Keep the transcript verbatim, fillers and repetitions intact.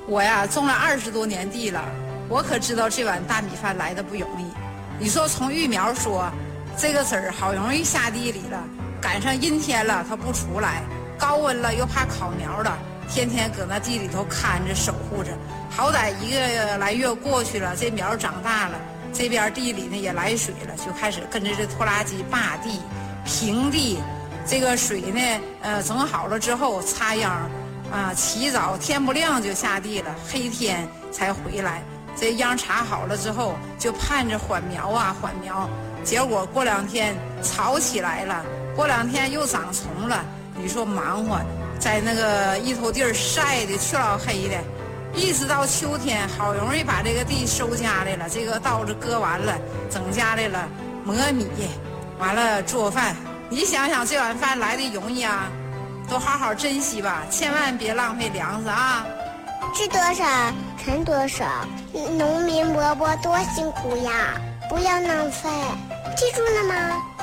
我呀种了二十多年地了，我可知道这碗大米饭来的不容易。你说从育苗说，这个籽儿好容易下地里了，赶上阴天了它不出来，高温了又怕烤苗了，天天搁那地里头看着守护着。好歹一个来月过去了，这苗长大了，这边地里呢也来水了，就开始跟着这拖拉机扒地、平地。这个水呢，呃，整好了之后插秧，啊，起早天不亮就下地了，黑天才回来。这秧插好了之后，就盼着缓苗啊缓苗，结果过两天草起来了，过两天又长虫了。你说忙活，在那个一头地儿晒的去老黑的，一直到秋天，好容易把这个地收家来了，这个稻子割完了，整家来了磨米，完了做饭。你想想这碗饭来的容易啊，都好好珍惜吧，千万别浪费粮食啊。 吃多少存多少，农民伯伯多辛苦呀，不要浪费，记住了吗？